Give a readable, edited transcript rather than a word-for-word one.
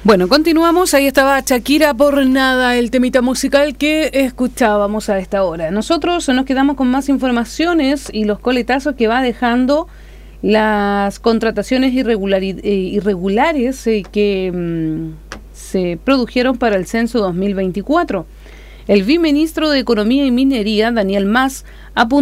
Bueno, continuamos. Ahí estaba Shakira por nada, el temita musical que escuchábamos a esta hora. Nosotros nos quedamos con más informaciones y los coletazos que va dejando las contrataciones irregulares que se produjeron para el censo 2024. El viceministro de Economía y Minería, Daniel Mas, apuntó